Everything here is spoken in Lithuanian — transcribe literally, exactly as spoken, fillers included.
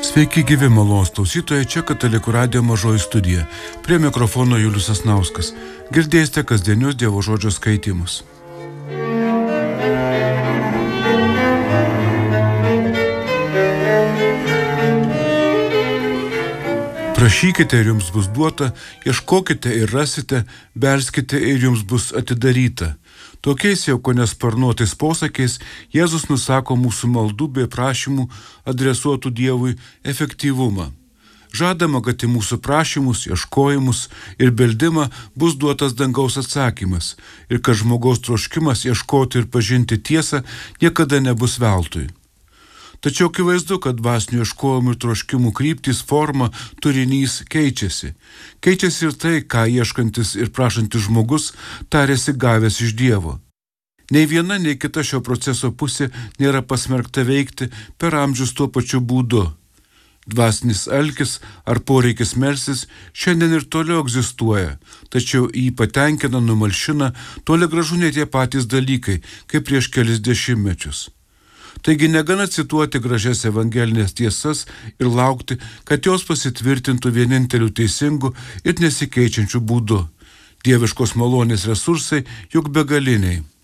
Sveiki gyvi malonūs klausytojai, čia Katalikų radijo mažoji studija. Prie mikrofono Julius Sasnauskas. Girdėsite kasdienius Dievo žodžio skaitymus. Prašykite ir jums bus duota, ieškokite ir rasite, belskite ir jums bus atidaryta. Tokiais jau konesparnuotais posakiais Jėzus nusako mūsų maldų bei prašymų adresuotų Dievui efektyvumą. Žadama, kad į mūsų prašymus, ieškojimus ir beldimą bus duotas dangaus atsakymas ir kad žmogaus troškimas ieškoti ir pažinti tiesą niekada nebus veltui. Tačiau akivaizdu, kad dvasinių ieškojimų ir troškimų kryptys, forma, turinys keičiasi. Keičiasi ir tai, ką ieškantis ir prašantis žmogus tarėsi gavęs iš Dievo. Nei viena, nei kita šio proceso pusė nėra pasmerkta veikti per amžius tuo pačiu būdu. Dvasinis alkis ar poreikis melstis šiandien ir toliau egzistuoja, tačiau jį patenkina, numalšina toli gražu ne tie patys dalykai, kaip prieš kelis dešimtmečius. Taigi negana cituoti gražias evangelinės tiesas ir laukti, kad jos pasitvirtintų vieninteliu teisingu ir nesikeičiančiu būdu. Dieviškos malonės resursai juk begaliniai.